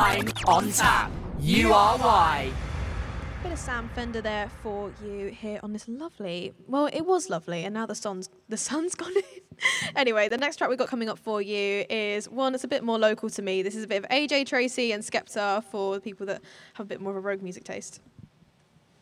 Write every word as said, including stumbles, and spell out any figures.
Wine on Tap. U R Y. Bit of Sam Fender there for you here on this lovely, well, it was lovely, and now the sun's the sun's gone in. Anyway, the next track we've got coming up for you is one that's a bit more local to me. This is a bit of A J Tracey and Skepta for the people that have a bit more of a rogue music taste.